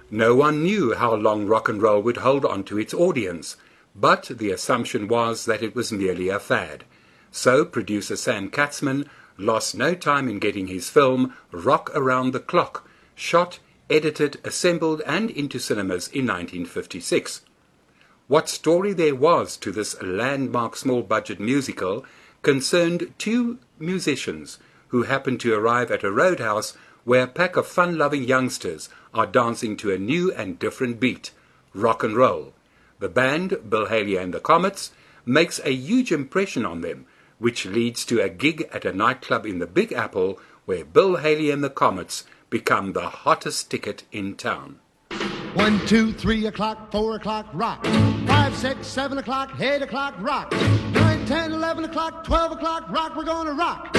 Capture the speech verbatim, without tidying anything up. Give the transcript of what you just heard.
No one knew how long rock and roll would hold on to its audience, but the assumption was that it was merely a fad. So producer Sam Katzman lost no time in getting his film Rock Around the Clock shot, edited, assembled and into cinemas in nineteen fifty-six. What story there was to this landmark small-budget musical concerned two musicians who happened to arrive at a roadhouse where a pack of fun-loving youngsters are dancing to a new and different beat, rock and roll. The band, Bill Haley and the Comets, makes a huge impression on them, which leads to a gig at a nightclub in the Big Apple where Bill Haley and the Comets become the hottest ticket in town. One, two, three o'clock, four o'clock, rock. Five, six, seven o'clock, eight o'clock, rock. Nine, ten, eleven o'clock, twelve o'clock, rock. We're gonna rock.